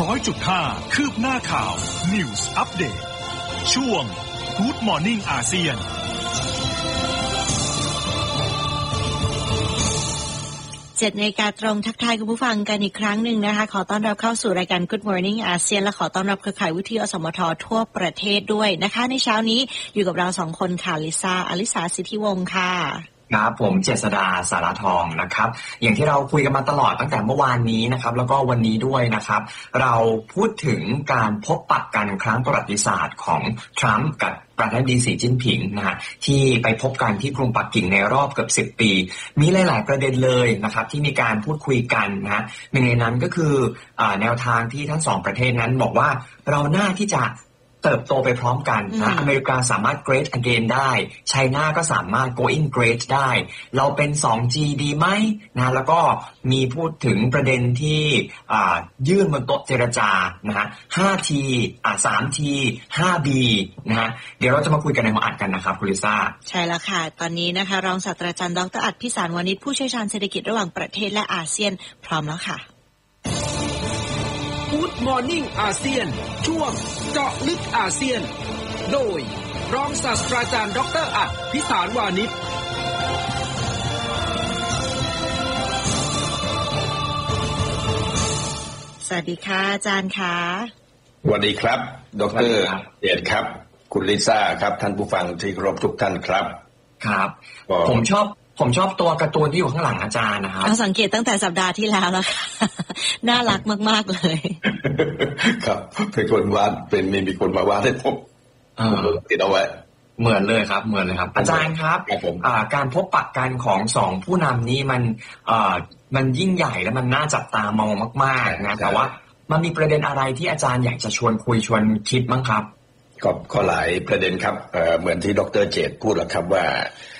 100.5 คืบหน้าข่าว News Update ช่วง Good Morning อาเซียน 7 นาฬิกาตรงทักทายคุณผู้ฟังกันอีกครั้งหนึ่งนะคะขอต้อนรับเข้าสู่รายการ Good Morning อาเซียนและขอต้อนรับเครือข่ายวิทยุอสมททั่วประเทศด้วยนะคะในเช้านี้อยู่กับเรา2คนค่ะลิซ่าอลิสาสิทธิวงศ์ค่ะครับผมเจษฎาสารทองนะครับอย่างที่เราคุยกันมาตลอดตั้งแต่เมื่อวานนี้นะครับแล้วก็วันนี้ด้วยนะครับเราพูดถึงการพบปะกันครั้งประวัติศาสตร์ของทรัมป์กับประธานาธิบดีสีจิ้นผิงนะฮะที่ไปพบกันที่กรุงปักกิ่งในรอบเกือบ10 ปีมีหลายๆประเด็นเลยนะครับที่มีการพูดคุยกันนะฮะหนึ่งในนั้นก็คือแนวทางที่ทั้งสองประเทศนั้นบอกว่าเราน่าที่จะเติบโตไปพร้อมกันนะอเมริกาสามารถ great again ได้ไชน่าก็สามารถ going great ได้เราเป็น 2G ดีไหมนะแล้วก็มีพูดถึงประเด็นที่ยื่นบนโต๊ะเจรจานะฮะ 5T 3T 5B นะฮะเดี๋ยวเราจะมาคุยกันในหม้ออัดกันนะครับคุณลิซ่าใช่แล้วค่ะตอนนี้นะคะรองศาสตราจารย์ดร.อัฏฐพิสารวานิชผู้เชี่ยวชาญเศรษฐกิจระหว่างประเทศและอาเซียนพร้อมแล้วค่ะ Good Morning อาเซียนช่วงเจาะลึกอาเซียนโดยรองศาสตราจารย์ดร.อัฏฐพิสารวานิชสวัสดีค่ะอาจารย์ค่ะสวัสดีครับดร.เดชครับคุณลิซ่าครับท่านผู้ฟังที่เคารพทุกท่านครับครับผมชอบตัวการ์ตูนที่อยู่ข้างหลังอาจารย์นะครับสังเกตตั้งแต่สัปดาห์ที่แล้วแล้วค่ะน่ารักมากๆเลยครับเป็นคนวาดมีคนมาวาดให้ผมติดเอาไว้เหมือนเลยครับอาจารย์ครับการพบปะกันของ2ผู้นำนี้มันยิ่งใหญ่และมันน่าจับตามองมากๆนะแต่ว่ามันมีประเด็นอะไรที่อาจารย์อยากจะชวนคุยชวนคิดบ้างครับก็หลายประเด็นครับเหมือนที่ดร.เจตพูดแล้วครับว่า